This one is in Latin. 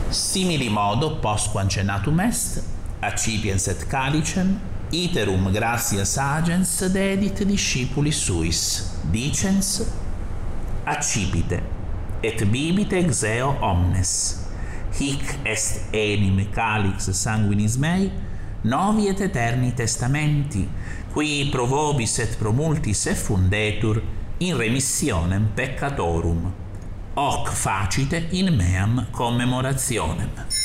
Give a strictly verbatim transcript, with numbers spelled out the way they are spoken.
Simili modo postquam cenatum est, accipiens et calicem, iterum gratias agens dedit discipulis suis, dicens: accipite, et bibite ex eo omnes. Hic est enim calix sanguinis mei, novi et eterni testamenti, qui pro vobis et pro multis effundetur in remissionem peccatorum. Hoc facite in meam commemorationem.